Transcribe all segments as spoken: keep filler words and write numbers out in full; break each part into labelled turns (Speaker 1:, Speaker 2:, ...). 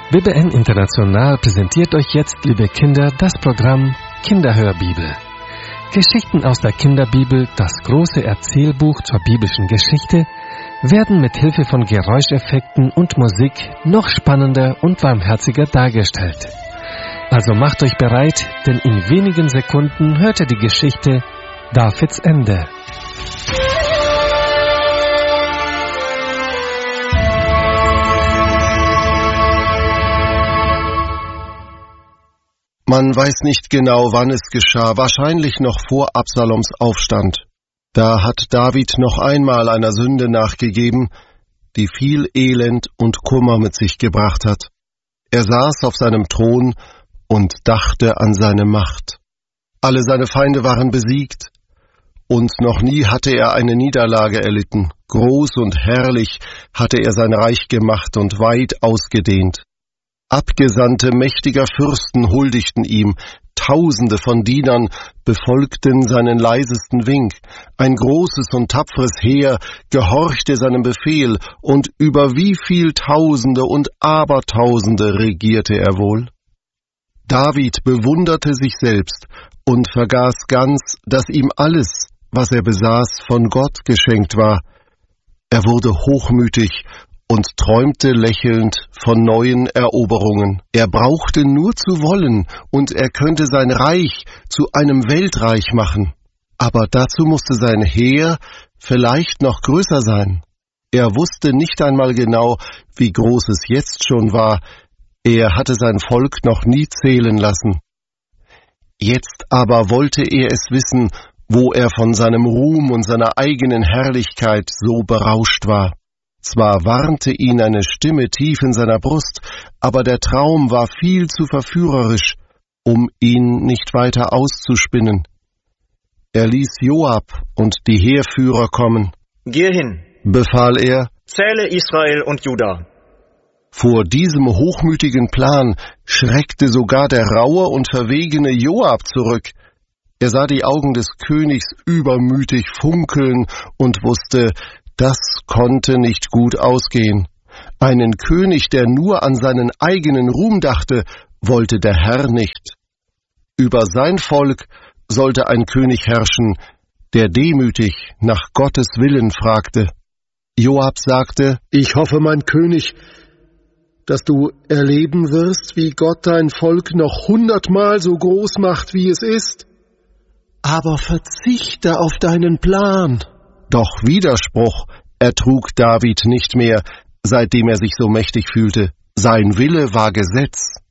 Speaker 1: B B N International präsentiert euch jetzt, liebe Kinder, das Programm Kinderhörbibel. Geschichten aus der Kinderbibel, das große Erzählbuch zur biblischen Geschichte, werden mit Hilfe von Geräuscheffekten und Musik noch spannender und warmherziger dargestellt. Also macht euch bereit, denn in wenigen Sekunden hört ihr die Geschichte Davids Ende.
Speaker 2: Man weiß nicht genau, wann es geschah, wahrscheinlich noch vor Absaloms Aufstand. Da hat David noch einmal einer Sünde nachgegeben, die viel Elend und Kummer mit sich gebracht hat. Er saß auf seinem Thron und dachte an seine Macht. Alle seine Feinde waren besiegt, und noch nie hatte er eine Niederlage erlitten. Groß und herrlich hatte er sein Reich gemacht und weit ausgedehnt. Abgesandte mächtiger Fürsten huldigten ihm, Tausende von Dienern befolgten seinen leisesten Wink, ein großes und tapferes Heer gehorchte seinem Befehl, und über wie viel Tausende und Abertausende regierte er wohl? David bewunderte sich selbst und vergaß ganz, dass ihm alles, was er besaß, von Gott geschenkt war. Er wurde hochmütig und träumte lächelnd von neuen Eroberungen. Er brauchte nur zu wollen, und er könnte sein Reich zu einem Weltreich machen. Aber dazu musste sein Heer vielleicht noch größer sein. Er wusste nicht einmal genau, wie groß es jetzt schon war. Er hatte sein Volk noch nie zählen lassen. Jetzt aber wollte er es wissen, wo er von seinem Ruhm und seiner eigenen Herrlichkeit so berauscht war. Zwar warnte ihn eine Stimme tief in seiner Brust, aber der Traum war viel zu verführerisch, um ihn nicht weiter auszuspinnen. Er ließ Joab und die Heerführer kommen.
Speaker 3: »Geh hin«,
Speaker 2: befahl er,
Speaker 3: »zähle Israel und Juda.«
Speaker 2: Vor diesem hochmütigen Plan schreckte sogar der raue und verwegene Joab zurück. Er sah die Augen des Königs übermütig funkeln und wusste, das konnte nicht gut ausgehen. Einen König, der nur an seinen eigenen Ruhm dachte, wollte der Herr nicht. Über sein Volk sollte ein König herrschen, der demütig nach Gottes Willen fragte. Joab sagte, »Ich hoffe, mein König, dass du erleben wirst, wie Gott dein Volk noch hundertmal so groß macht, wie es ist. Aber verzichte auf deinen Plan.« Doch Widerspruch ertrug David nicht mehr, seitdem er sich so mächtig fühlte. Sein Wille war Gesetz.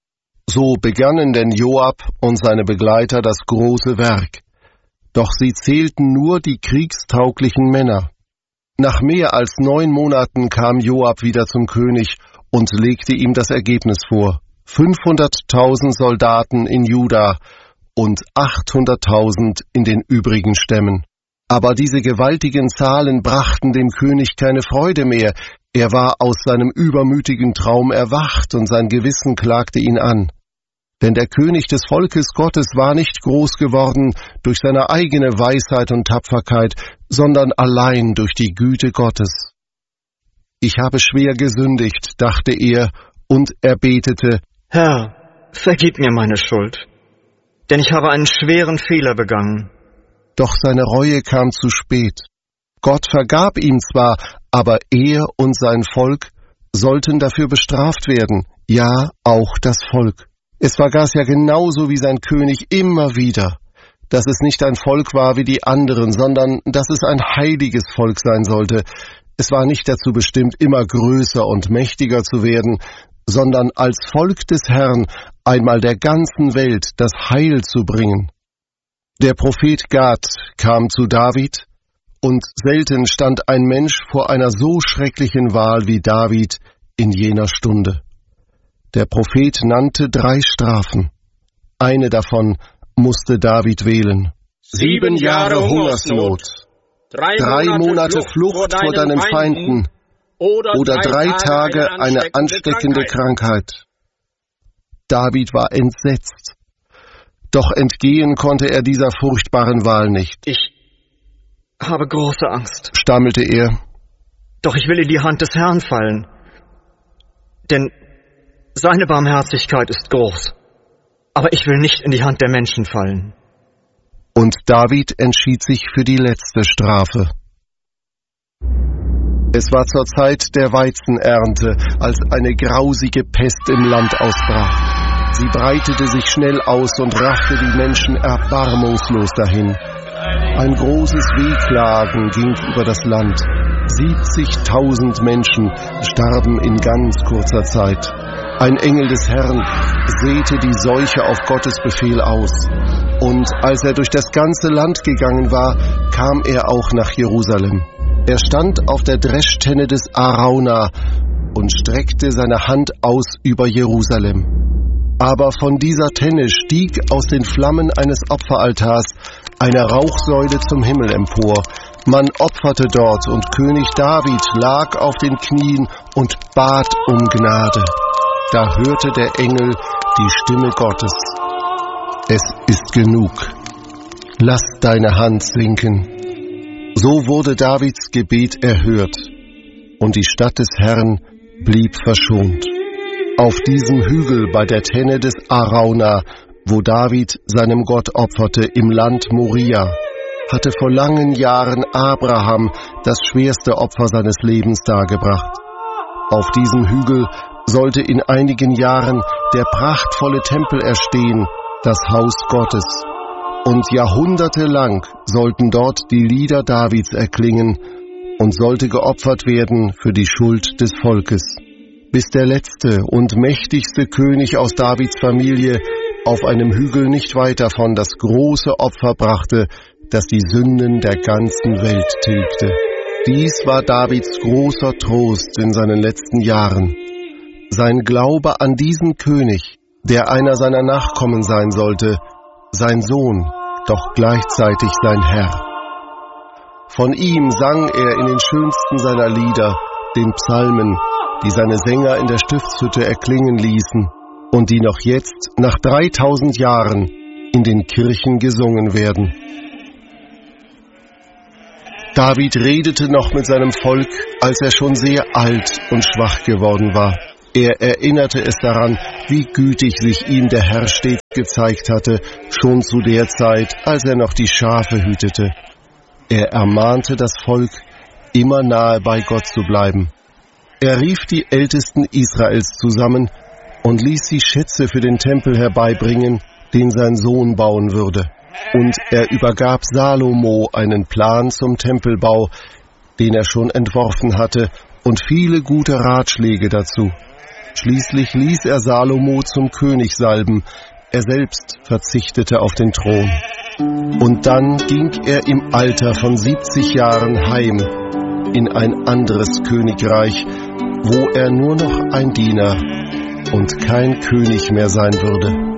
Speaker 2: So begannen denn Joab und seine Begleiter das große Werk. Doch sie zählten nur die kriegstauglichen Männer. Nach mehr als neun Monaten kam Joab wieder zum König und legte ihm das Ergebnis vor. fünfhunderttausend Soldaten in Juda und achthunderttausend in den übrigen Stämmen. Aber diese gewaltigen Zahlen brachten dem König keine Freude mehr. Er war aus seinem übermütigen Traum erwacht, und sein Gewissen klagte ihn an. Denn der König des Volkes Gottes war nicht groß geworden durch seine eigene Weisheit und Tapferkeit, sondern allein durch die Güte Gottes. »Ich habe schwer gesündigt«, dachte er, und er betete,
Speaker 3: »Herr, vergib mir meine Schuld, denn ich habe einen schweren Fehler begangen.«
Speaker 2: Doch seine Reue kam zu spät. Gott vergab ihm zwar, aber er und sein Volk sollten dafür bestraft werden, ja, auch das Volk. Es vergaß ja genauso wie sein König immer wieder, dass es nicht ein Volk war wie die anderen, sondern dass es ein heiliges Volk sein sollte. Es war nicht dazu bestimmt, immer größer und mächtiger zu werden, sondern als Volk des Herrn einmal der ganzen Welt das Heil zu bringen. Der Prophet Gad kam zu David, und selten stand ein Mensch vor einer so schrecklichen Wahl wie David in jener Stunde. Der Prophet nannte drei Strafen. Eine davon musste David wählen.
Speaker 4: Sieben Jahre Hungersnot,
Speaker 2: drei, drei Monate Flucht vor deinen Feinden oder, oder drei Tage eine ansteckende Krankheit. David war entsetzt. Doch entgehen konnte er dieser furchtbaren Wahl nicht.
Speaker 3: »Ich habe große Angst«,
Speaker 2: stammelte er.
Speaker 3: »Doch ich will in die Hand des Herrn fallen. Denn Seine Barmherzigkeit ist groß, aber ich will nicht in die Hand der Menschen fallen.
Speaker 2: Und David entschied sich für die letzte Strafe. Es war zur Zeit der Weizenernte, als eine grausige Pest im Land ausbrach. Sie breitete sich schnell aus und raffte die Menschen erbarmungslos dahin. Ein großes Wehklagen ging über das Land. siebzigtausend Menschen starben in ganz kurzer Zeit. Ein Engel des Herrn säte die Seuche auf Gottes Befehl aus. Und als er durch das ganze Land gegangen war, kam er auch nach Jerusalem. Er stand auf der Dreschtenne des Araunah und streckte seine Hand aus über Jerusalem. Aber von dieser Tenne stieg aus den Flammen eines Opferaltars eine Rauchsäule zum Himmel empor. Man opferte dort, und König David lag auf den Knien und bat um Gnade. Da hörte der Engel die Stimme Gottes. Es ist genug. Lass deine Hand sinken. So wurde Davids Gebet erhört, und die Stadt des Herrn blieb verschont. Auf diesem Hügel bei der Tenne des Araunah, wo David seinem Gott opferte im Land Moria, hatte vor langen Jahren Abraham das schwerste Opfer seines Lebens dargebracht. Auf diesem Hügel sollte in einigen Jahren der prachtvolle Tempel erstehen, das Haus Gottes. Und jahrhundertelang sollten dort die Lieder Davids erklingen und sollte geopfert werden für die Schuld des Volkes, bis der letzte und mächtigste König aus Davids Familie auf einem Hügel nicht weit davon das große Opfer brachte, das die Sünden der ganzen Welt tilgte. Dies war Davids großer Trost in seinen letzten Jahren. Sein Glaube an diesen König, der einer seiner Nachkommen sein sollte, sein Sohn, doch gleichzeitig sein Herr. Von ihm sang er in den schönsten seiner Lieder, den Psalmen, die seine Sänger in der Stiftshütte erklingen ließen und die noch jetzt, nach dreitausend Jahren, in den Kirchen gesungen werden. David redete noch mit seinem Volk, als er schon sehr alt und schwach geworden war. Er erinnerte es daran, wie gütig sich ihm der Herr stets gezeigt hatte, schon zu der Zeit, als er noch die Schafe hütete. Er ermahnte das Volk, immer nahe bei Gott zu bleiben. Er rief die Ältesten Israels zusammen und ließ sie Schätze für den Tempel herbeibringen, den sein Sohn bauen würde. Und er übergab Salomo einen Plan zum Tempelbau, den er schon entworfen hatte, und viele gute Ratschläge dazu. Schließlich ließ er Salomo zum König salben, er selbst verzichtete auf den Thron. Und dann ging er im Alter von siebzig Jahren heim in ein anderes Königreich, wo er nur noch ein Diener und kein König mehr sein würde.